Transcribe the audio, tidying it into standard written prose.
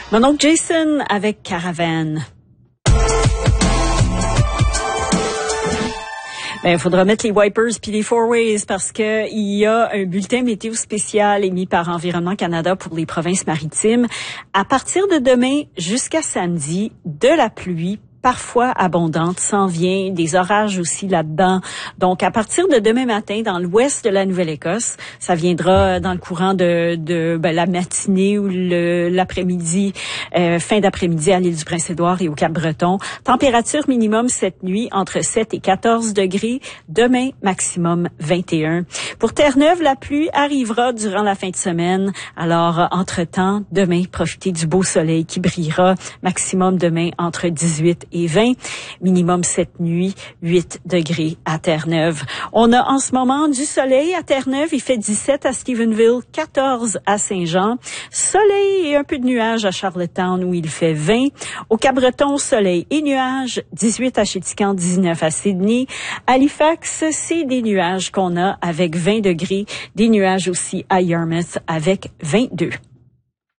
Mon oncle Jason avec Caravane. Il faudra mettre les wipers puis les four-ways parce que il y a un bulletin météo spécial émis par Environnement Canada pour les provinces maritimes. À partir de demain jusqu'à samedi, de la pluie parfois abondante s'en vient, des orages aussi là-dedans. Donc, à partir de demain matin, dans l'ouest de la Nouvelle-Écosse, ça viendra dans le courant de la matinée ou l'après-midi, fin d'après-midi à l'île du Prince-Édouard et au Cap-Breton. Température minimum cette nuit entre 7 et 14 degrés. Demain, maximum 21. Pour Terre-Neuve, la pluie arrivera durant la fin de semaine. Alors, entre-temps, demain, profitez du beau soleil qui brillera. Maximum demain entre 18 et 20, minimum cette nuit, 8 degrés à Terre-Neuve. On a en ce moment du soleil à Terre-Neuve, il fait 17 à Stephenville, 14 à Saint-Jean. Soleil et un peu de nuages à Charlottetown où il fait 20. Au Cap-Breton, soleil et nuages, 18 à Chéticamp, 19 à Sydney. Halifax, c'est des nuages qu'on a avec 20 degrés, des nuages aussi à Yarmouth avec 22.